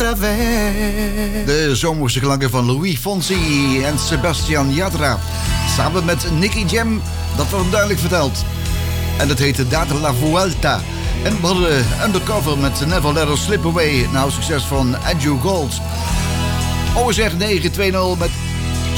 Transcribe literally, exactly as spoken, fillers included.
otra vez. De zomerse klanken van Luis Fonsi en Sebastian Yatra. Samen met Nicky Jam, dat wordt hem duidelijk verteld. En dat heette Date La Vuelta. En we hadden Undercover met Never Let Us Slip Away. Nou, succes van Andrew Gold. O S R negen twee nul met